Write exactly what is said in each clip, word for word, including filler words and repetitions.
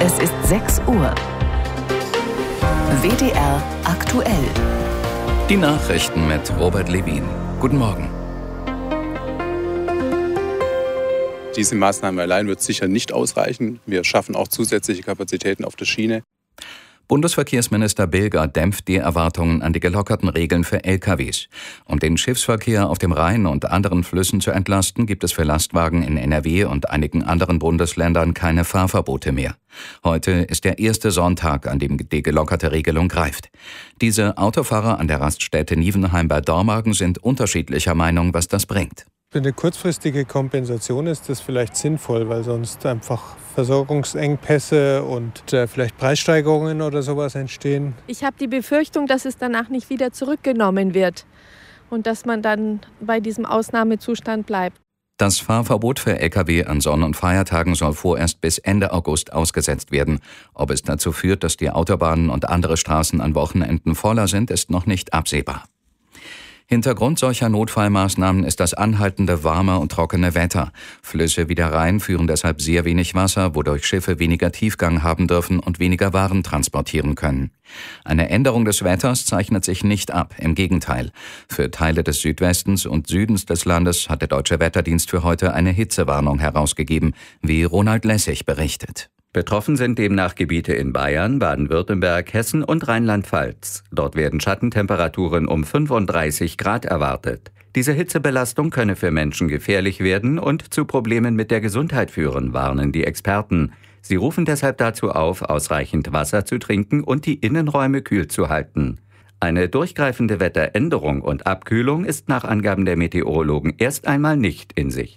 Es ist sechs Uhr. W D R aktuell. Die Nachrichten mit Robert Levin. Guten Morgen. Diese Maßnahme allein wird sicher nicht ausreichen. Wir schaffen auch zusätzliche Kapazitäten auf der Schiene. Bundesverkehrsminister Bilger dämpft die Erwartungen an die gelockerten Regeln für L K Ws. Um den Schiffsverkehr auf dem Rhein und anderen Flüssen zu entlasten, gibt es für Lastwagen in N R W und einigen anderen Bundesländern keine Fahrverbote mehr. Heute ist der erste Sonntag, an dem die gelockerte Regelung greift. Diese Autofahrer an der Raststätte Nievenheim bei Dormagen sind unterschiedlicher Meinung, was das bringt. Für eine kurzfristige Kompensation ist das vielleicht sinnvoll, weil sonst einfach Versorgungsengpässe und äh, vielleicht Preissteigerungen oder sowas entstehen. Ich habe die Befürchtung, dass es danach nicht wieder zurückgenommen wird und dass man dann bei diesem Ausnahmezustand bleibt. Das Fahrverbot für L K W an Sonn- und Feiertagen soll vorerst bis Ende August ausgesetzt werden. Ob es dazu führt, dass die Autobahnen und andere Straßen an Wochenenden voller sind, ist noch nicht absehbar. Hintergrund solcher Notfallmaßnahmen ist das anhaltende warme und trockene Wetter. Flüsse wie der Rhein führen deshalb sehr wenig Wasser, wodurch Schiffe weniger Tiefgang haben dürfen und weniger Waren transportieren können. Eine Änderung des Wetters zeichnet sich nicht ab, im Gegenteil. Für Teile des Südwestens und Südens des Landes hat der Deutsche Wetterdienst für heute eine Hitzewarnung herausgegeben, wie Ronald Lessig berichtet. Betroffen sind demnach Gebiete in Bayern, Baden-Württemberg, Hessen und Rheinland-Pfalz. Dort werden Schattentemperaturen um fünfunddreißig Grad erwartet. Diese Hitzebelastung könne für Menschen gefährlich werden und zu Problemen mit der Gesundheit führen, warnen die Experten. Sie rufen deshalb dazu auf, ausreichend Wasser zu trinken und die Innenräume kühl zu halten. Eine durchgreifende Wetteränderung und Abkühlung ist nach Angaben der Meteorologen erst einmal nicht in Sicht.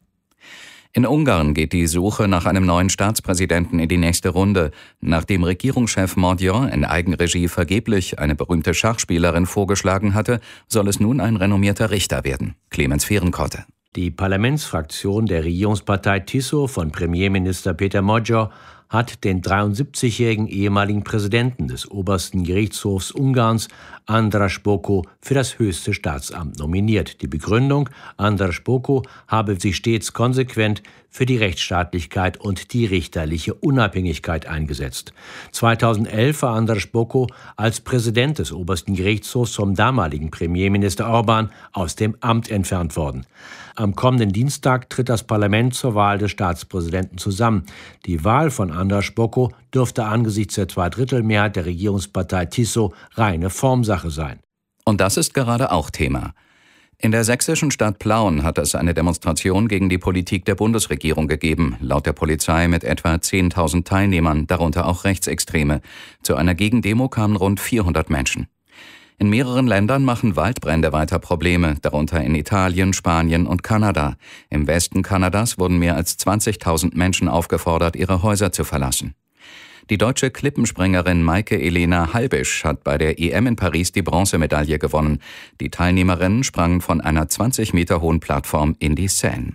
In Ungarn geht die Suche nach einem neuen Staatspräsidenten in die nächste Runde. Nachdem Regierungschef Mordjan in Eigenregie vergeblich eine berühmte Schachspielerin vorgeschlagen hatte, soll es nun ein renommierter Richter werden. Clemens Fehrenkotte. Die Parlamentsfraktion der Regierungspartei Tiso von Premierminister Peter Magyar hat den dreiundsiebzigjährigen ehemaligen Präsidenten des obersten Gerichtshofs Ungarns, Andras Boko, für das höchste Staatsamt nominiert. Die Begründung: Andras Boko habe sich stets konsequent für die Rechtsstaatlichkeit und die richterliche Unabhängigkeit eingesetzt. zweitausendelf war Andras Boko als Präsident des obersten Gerichtshofs vom damaligen Premierminister Orbán aus dem Amt entfernt worden. Am kommenden Dienstag tritt das Parlament zur Wahl des Staatspräsidenten zusammen. Die Wahl von Andras Boko dürfte angesichts der Zweidrittelmehrheit der Regierungspartei Tiso reine Formsache sein. Und das ist gerade auch Thema. In der sächsischen Stadt Plauen hat es eine Demonstration gegen die Politik der Bundesregierung gegeben, laut der Polizei mit etwa zehntausend Teilnehmern, darunter auch Rechtsextreme. Zu einer Gegendemo kamen rund vierhundert Menschen. In mehreren Ländern machen Waldbrände weiter Probleme, darunter in Italien, Spanien und Kanada. Im Westen Kanadas wurden mehr als zwanzigtausend Menschen aufgefordert, ihre Häuser zu verlassen. Die deutsche Klippenspringerin Maike Elena Halbisch hat bei der E M in Paris die Bronzemedaille gewonnen. Die Teilnehmerinnen sprangen von einer zwanzig Meter hohen Plattform in die Seine.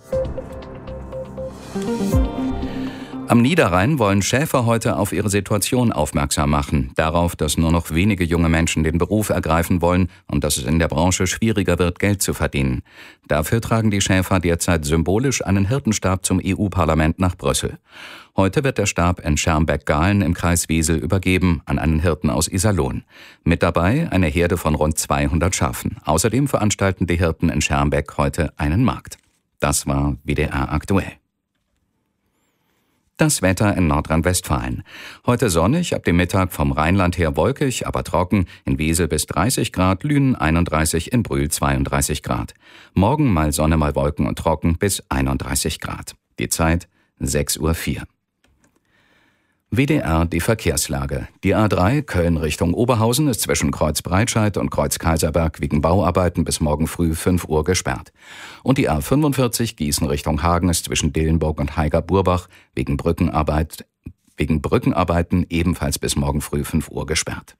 Am Niederrhein wollen Schäfer heute auf ihre Situation aufmerksam machen. Darauf, dass nur noch wenige junge Menschen den Beruf ergreifen wollen und dass es in der Branche schwieriger wird, Geld zu verdienen. Dafür tragen die Schäfer derzeit symbolisch einen Hirtenstab zum E U-Parlament nach Brüssel. Heute wird der Stab in Schermbeck-Gahlen im Kreis Wesel übergeben an einen Hirten aus Iserlohn. Mit dabei eine Herde von rund zweihundert Schafen. Außerdem veranstalten die Hirten in Schermbeck heute einen Markt. Das war W D R aktuell. Das Wetter in Nordrhein-Westfalen. Heute sonnig, ab dem Mittag vom Rheinland her wolkig, aber trocken. In Wesel bis dreißig Grad, Lünen einunddreißig, in Brühl zweiunddreißig Grad. Morgen mal Sonne, mal Wolken und trocken bis einunddreißig Grad. Die Zeit sechs Uhr vier. W D R, die Verkehrslage. Die A drei Köln Richtung Oberhausen ist zwischen Kreuz Breitscheid und Kreuz Kaiserberg wegen Bauarbeiten bis morgen früh fünf Uhr gesperrt. Und die A fünfundvierzig Gießen Richtung Hagen ist zwischen Dillenburg und Heiger-Burbach wegen Brückenarbeit, wegen Brückenarbeiten ebenfalls bis morgen früh fünf Uhr gesperrt.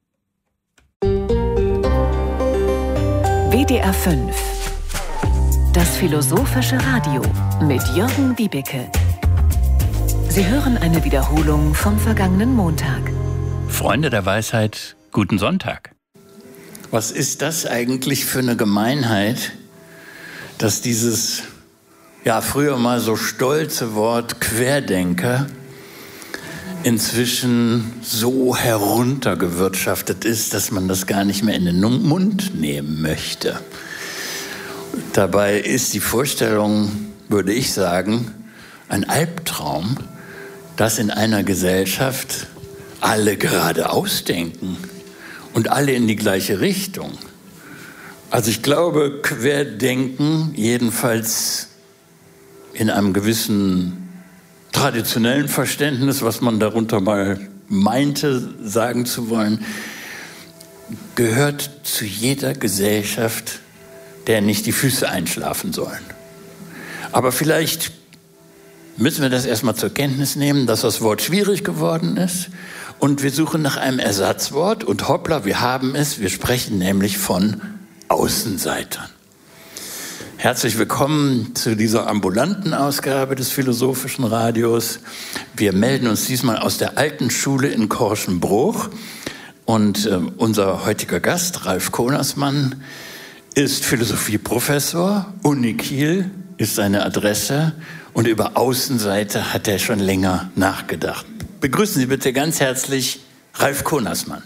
W D R fünf. Das philosophische Radio mit Jürgen Wiebeke. Sie hören eine Wiederholung vom vergangenen Montag. Freunde der Weisheit, guten Sonntag. Was ist das eigentlich für eine Gemeinheit, dass dieses, ja früher mal so stolze Wort Querdenker inzwischen so heruntergewirtschaftet ist, dass man das gar nicht mehr in den Mund nehmen möchte. Dabei ist die Vorstellung, würde ich sagen, ein Albtraum, dass in einer Gesellschaft alle geradeaus denken und alle in die gleiche Richtung. Also ich glaube, Querdenken, jedenfalls in einem gewissen traditionellen Verständnis, was man darunter mal meinte, sagen zu wollen, gehört zu jeder Gesellschaft, der nicht die Füße einschlafen sollen. Aber vielleicht müssen wir das erstmal zur Kenntnis nehmen, dass das Wort schwierig geworden ist. Und wir suchen nach einem Ersatzwort. Und hoppla, wir haben es. Wir sprechen nämlich von Außenseitern. Herzlich willkommen zu dieser ambulanten Ausgabe des Philosophischen Radios. Wir melden uns diesmal aus der alten Schule in Korschenbruch. Und äh, unser heutiger Gast, Ralf Konasmann, ist Philosophieprofessor. Uni Kiel ist seine Adresse. Und über Außenseiter hat er schon länger nachgedacht. Begrüßen Sie bitte ganz herzlich Ralf Konasmann.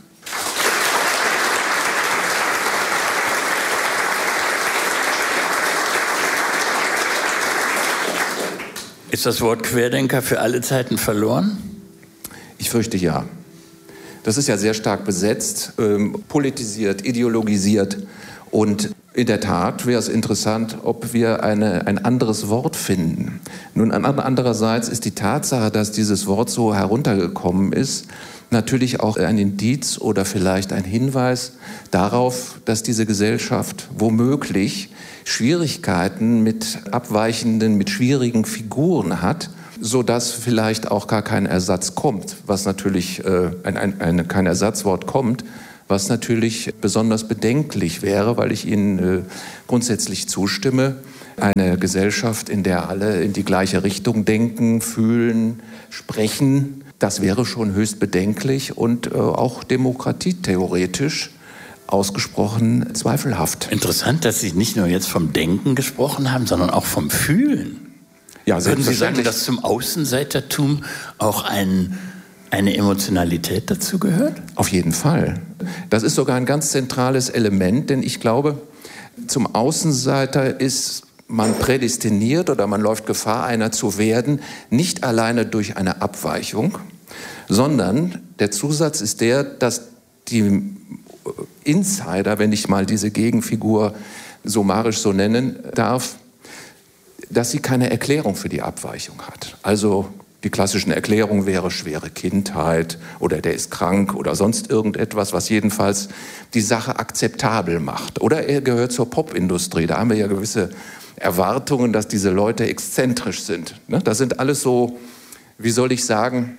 Ist das Wort Querdenker für alle Zeiten verloren? Ich fürchte ja. Das ist ja sehr stark besetzt, ähm, politisiert, ideologisiert. Und in der Tat wäre es interessant, ob wir eine, ein anderes Wort finden. Nun, andererseits ist die Tatsache, dass dieses Wort so heruntergekommen ist, natürlich auch ein Indiz oder vielleicht ein Hinweis darauf, dass diese Gesellschaft womöglich Schwierigkeiten mit abweichenden, mit schwierigen Figuren hat, sodass vielleicht auch gar kein Ersatz kommt, was natürlich äh, ein, ein, ein, kein Ersatzwort kommt, was natürlich besonders bedenklich wäre, weil ich Ihnen äh, grundsätzlich zustimme. Eine Gesellschaft, in der alle in die gleiche Richtung denken, fühlen, sprechen, das wäre schon höchst bedenklich und äh, auch demokratietheoretisch ausgesprochen zweifelhaft. Interessant, dass Sie nicht nur jetzt vom Denken gesprochen haben, sondern auch vom Fühlen. Ja, würden Sie sagen, dass zum Außenseitertum auch ein, eine Emotionalität dazu gehört? Auf jeden Fall. Das ist sogar ein ganz zentrales Element, denn ich glaube, zum Außenseiter ist man prädestiniert oder man läuft Gefahr, einer zu werden, nicht alleine durch eine Abweichung, sondern der Zusatz ist der, dass die Insider, wenn ich mal diese Gegenfigur summarisch so nennen darf, dass sie keine Erklärung für die Abweichung hat. Also die klassischen Erklärungen wäre schwere Kindheit oder der ist krank oder sonst irgendetwas, was jedenfalls die Sache akzeptabel macht. Oder er gehört zur Popindustrie. Da haben wir ja gewisse Erwartungen, dass diese Leute exzentrisch sind. Das sind alles so, wie soll ich sagen,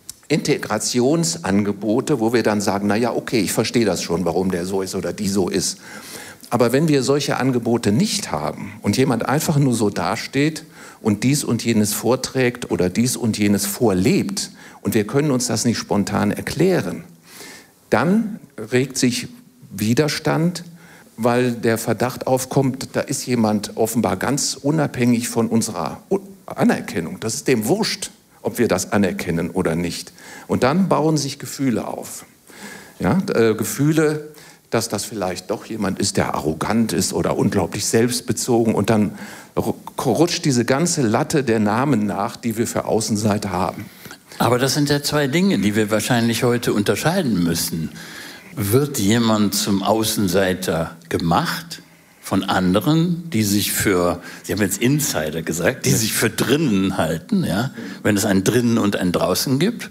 Integrationsangebote, wo wir dann sagen, na ja, okay, ich verstehe das schon, warum der so ist oder die so ist. Aber wenn wir solche Angebote nicht haben und jemand einfach nur so dasteht und dies und jenes vorträgt oder dies und jenes vorlebt und wir können uns das nicht spontan erklären, dann regt sich Widerstand, weil der Verdacht aufkommt, da ist jemand offenbar ganz unabhängig von unserer Anerkennung. Das ist dem wurscht, ob wir das anerkennen oder nicht. Und dann bauen sich Gefühle auf. Ja, äh, Gefühle, dass das vielleicht doch jemand ist, der arrogant ist oder unglaublich selbstbezogen. Und dann rutscht diese ganze Latte der Namen nach, die wir für Außenseiter haben. Aber das sind ja zwei Dinge, die wir wahrscheinlich heute unterscheiden müssen. Wird jemand zum Außenseiter gemacht von anderen, die sich für, Sie haben jetzt Insider gesagt, die sich für drinnen halten, ja, wenn es ein drinnen und ein draußen gibt?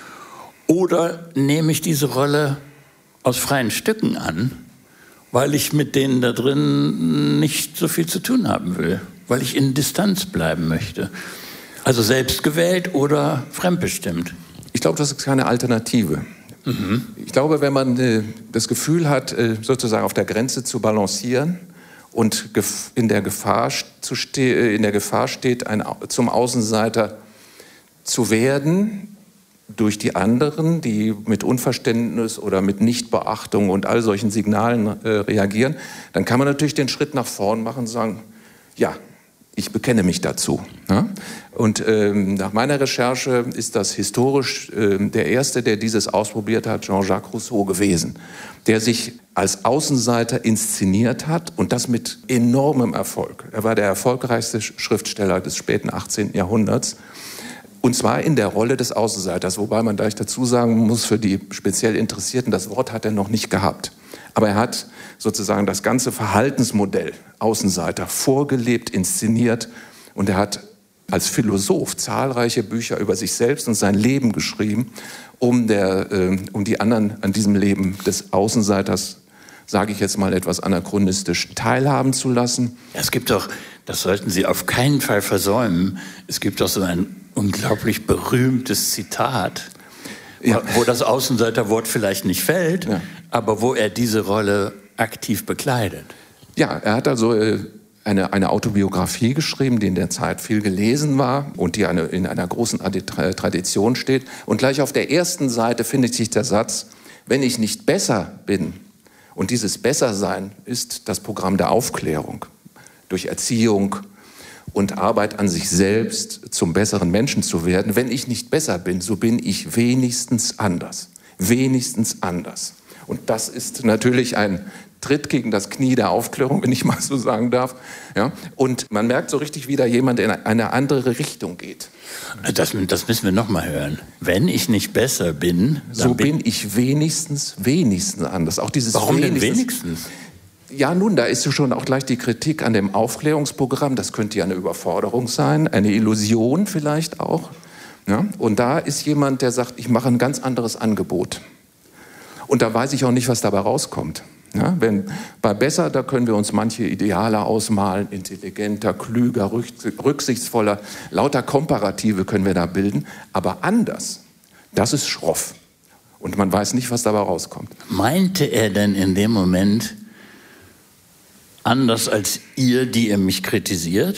Oder nehme ich diese Rolle aus freien Stücken an, weil ich mit denen da drin nicht so viel zu tun haben will, weil ich in Distanz bleiben möchte? Also selbstgewählt oder fremdbestimmt? Ich glaube, das ist keine Alternative. Mhm. Ich glaube, wenn man äh, das Gefühl hat, äh, sozusagen auf der Grenze zu balancieren und gef- in, der Gefahr zu ste- in der Gefahr steht, ein, zum Außenseiter zu werden, durch die anderen, die mit Unverständnis oder mit Nichtbeachtung und all solchen Signalen äh, reagieren, dann kann man natürlich den Schritt nach vorn machen und sagen, ja, Ich bekenne mich dazu. Ja? Und ähm, nach meiner Recherche ist das historisch äh, der Erste, der dieses ausprobiert hat, Jean-Jacques Rousseau gewesen, der sich als Außenseiter inszeniert hat und das mit enormem Erfolg. Er war der erfolgreichste Schriftsteller des späten achtzehnten Jahrhunderts. Und zwar in der Rolle des Außenseiters, wobei man gleich dazu sagen muss, für die speziell Interessierten, das Wort hat er noch nicht gehabt. Aber er hat sozusagen das ganze Verhaltensmodell Außenseiter vorgelebt, inszeniert und er hat als Philosoph zahlreiche Bücher über sich selbst und sein Leben geschrieben, um, der, äh, um die anderen an diesem Leben des Außenseiters, sage ich jetzt mal etwas anachronistisch, teilhaben zu lassen. Es gibt doch, das sollten Sie auf keinen Fall versäumen, es gibt doch so ein unglaublich berühmtes Zitat, ja, wo das Außenseiterwort vielleicht nicht fällt, ja, aber wo er diese Rolle aktiv bekleidet. Ja, er hat also äh, eine, eine Autobiografie geschrieben, die in der Zeit viel gelesen war und die eine, in einer großen Tradition steht. Und gleich auf der ersten Seite findet sich der Satz, wenn ich nicht besser bin, und dieses Bessersein ist das Programm der Aufklärung, durch Erziehung und Arbeit an sich selbst zum besseren Menschen zu werden. Wenn ich nicht besser bin, so bin ich wenigstens anders. Wenigstens anders. Und das ist natürlich ein Tritt gegen das Knie der Aufklärung, wenn ich mal so sagen darf. Ja? Und man merkt so richtig, wie da jemand in eine andere Richtung geht. Das, das müssen wir noch mal hören. Wenn ich nicht besser bin, so bin, bin ich wenigstens, wenigstens anders. Auch dieses Warum wenigstens, denn wenigstens? Ja, nun, da ist ja schon auch gleich die Kritik an dem Aufklärungsprogramm. Das könnte ja eine Überforderung sein, eine Illusion vielleicht auch. Ja? Und da ist jemand, der sagt, ich mache ein ganz anderes Angebot. Und da weiß ich auch nicht, was dabei rauskommt. Ja, wenn, bei Besser, da können wir uns manche Ideale ausmalen, intelligenter, klüger, rücksichtsvoller, lauter Komparative können wir da bilden. Aber anders, das ist schroff. Und man weiß nicht, was dabei rauskommt. Meinte er denn in dem Moment anders als ihr, die ihr mich kritisiert?